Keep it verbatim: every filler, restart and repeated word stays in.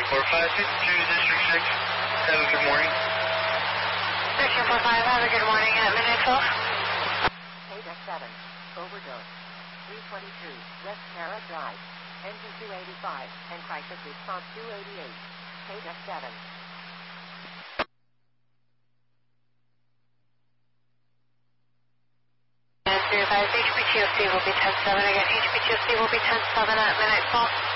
four five six two, District six. Have a good morning. District four five, have a good morning at midnight twelve. Paydeck seven, overdose. three twenty-two, West Tara Drive. Engine two eighty-five, and crisis response two eighty-eight. Paydeck seven. And zero five, H P T O C will be ten seven again. H P T O C will be ten seven at midnight twelve.